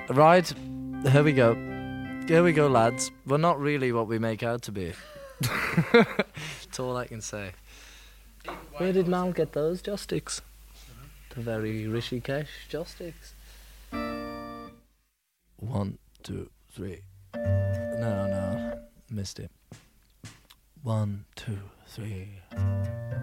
Right, here we go. Here we go, lads. We're not really what we make out to be. That's all I can say. Where did Mal get those joss sticks? The very Rishikesh joss sticks. 1, 2, 3. No, missed it. 1, 2, 3.